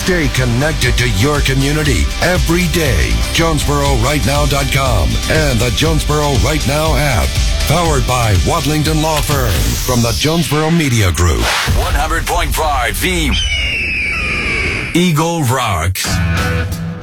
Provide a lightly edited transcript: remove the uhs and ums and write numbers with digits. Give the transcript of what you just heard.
Stay connected to your community every day. JonesboroRightNow.com and the Jonesboro Right Now app. Powered by Wadlington Law Firm from the Jonesboro Media Group. 100.5 The Eagle Rocks.